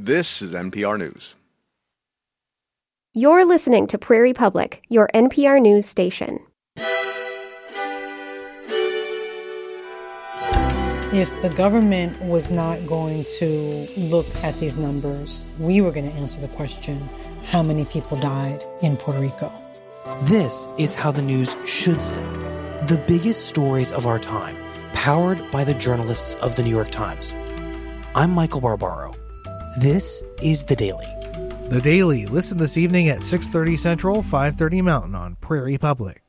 This is NPR News. You're listening to Prairie Public, your NPR news station. If the government was not going to look at these numbers, we were going to answer the question, how many people died in Puerto Rico? This is how the news should sound. The biggest stories of our time, powered by the journalists of the New York Times. I'm Michael Barbaro. This is The Daily. The Daily. Listen this evening at 6:30 Central, 5:30 Mountain on Prairie Public.